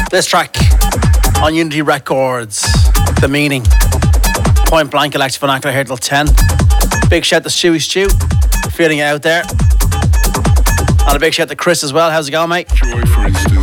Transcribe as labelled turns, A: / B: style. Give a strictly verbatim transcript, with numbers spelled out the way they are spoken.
A: This track on Unity Records, The Meaning. Point Blank Electric Vernacular here till ten. Big shout to Stewie Stew, feeling it out there. And a big shout to Chris as well. How's it going, mate?
B: Joy for instance.